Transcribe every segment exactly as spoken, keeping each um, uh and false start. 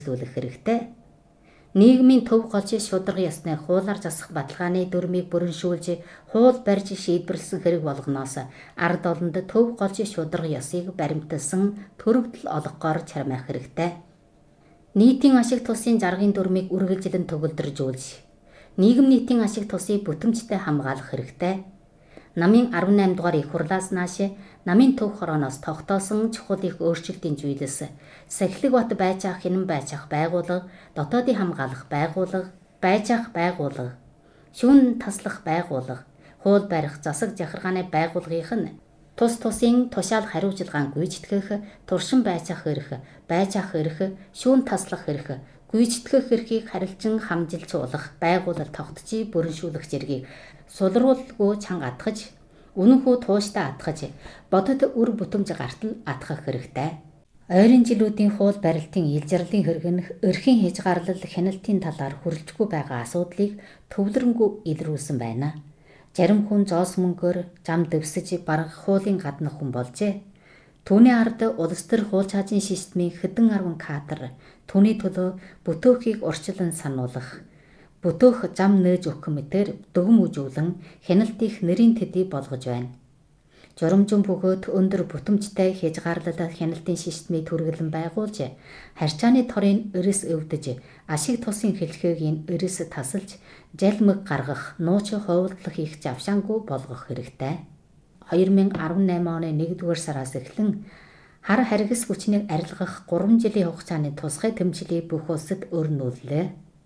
зүйлэх хэрэгтэй. Нийгмийн төв голж шударга ёсны хуулаар засах баталгааны дүрмийг бүрэншүүлж хууль барьж шийдвэрлсэн хэрэг болгоноос ард олонд төв голж шударга ёсыг баримталсан төрөгдөл олгохоор чармайх хэрэгтэй. Нийтийн ашиг тусын жаргын дүрмийг үргэлжлэн төгөлдржүүлж, нийгэм нийтийн ашиг тусыг бүтэмжтэй хамгаалах хэрэгтэй. Намын арван найм дугаар их хурлаас нааш намын төв хорооноос тогтоосон чухал их өөрчлөлтийн зүйлс Сахилэг бат байцаах хинэн байцаах байгууллага, дотоодын хамгаалах байгууллага, байцаах байгууллага, шүүн таслах байгууллага, хууль барих засаг захиргааны байгууллагынх нь тус тусын тушаал хариуцлагаан гүйцэтгэх, туршин байцаах эрх, байцаах эрх, шүүн таслах эрх, гүйцэтгэх эрхийг харилцан хамжилуулах байгууллал тогтцыг бүрэншүүлэх зэргийг сулруулгүй чанга атгаж, үнэнхүү тууштай атгаж, бодит үр бүтэмж гартал атгах хэрэгтэй. Ойрын жилүүдийн хууль барилтын ил жарлын хэрэгнэх эрхийн хязгаарлал хяналтын талаар хүрэлцэхгүй байгаа асуудлыг төвлөрөнгөө илрүүлсэн байна. Зарим хүн зоос мөнгөөр зам дэвсэж бараг хуулийн гаднах хүн болжээ. Түүний ард улс төр хууль цаазын системийн хэдэн арван кадр түүний төлөө бүтөөхийг урьдчилан сануулах, бүтөөх зам нээж өгөх мэтээр дүгм үжүүлэн хяналтыг нэрийн төдий болгож байна. Журамжин бөгөөд өндөр бүтэмжтэй хязгаарлалт хяналтын системийг түргэлэн байгуулж, харьцааны торын эрс өвдөж, ашиг тусын хэлхээгийн эрс тасалж, жалмиг гаргах, нууц ховдлох их завшаангүй болгох хэрэгтэй. хоёр мянган арван найм оны нэгдүгээр сараас эхлэн хар харгас хүчнийг арилгах гурван жилийн хугацааны тусгай тэмцлийг бүх улсад өрнүүллээ.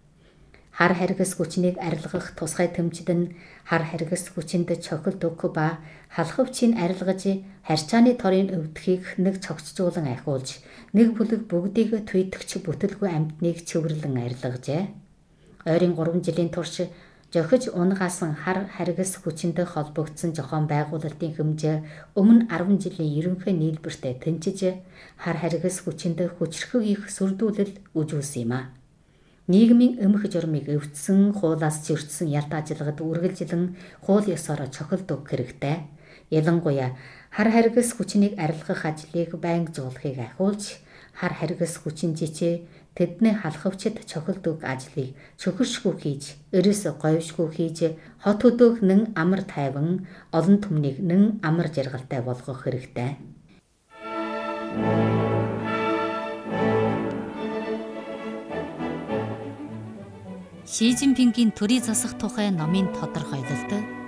Хар харгас хүчнийг арилгах тусгай тэмцэл нь хар харгас хүчинд цохилт өгөх ба халахвчийг арилгаж харьцааны торын өвдөхийг нэг цогцжуулан ахиулж, нэг бүлэг бүгдийг түйдэгч бүтэлгүй амьтныг цэвэрлэн арилгажээ. Ойрын гурван жилийн турш зохиж унгаасан хар харгас хүчинд холбогдсон зохион байгуулалтын хэмжээ өмнө арван жилийн ерөнхий нийлбэртээ тэнцэж, хар харгас хүчинд хүчрхэг их сүрдүүлэл үжүүлсэн юм а. Нийгмийн эмх журмыг өвдсөн хуулаас зөрчсөн ялт ажиллагад үргэлжлэн хууль ёсоор цохилт өгөх хэрэгтэй. Ялангуяа хар харгас хүчнийг арилгах ажлыг байнга зуулахыг ахиулж, хар харгас хүчин жичээ тэдний халахвчид цохилт өгөх ажлыг цөхөршгүй хийж, эрс говьшгүй хийж, хот хөдөөх нэн амар тайван, олон түмнийг нэн амар жаргалтай болгох хэрэгтэй. Ши Жинпингийн төрийн засах тухай номын тодорхойлолт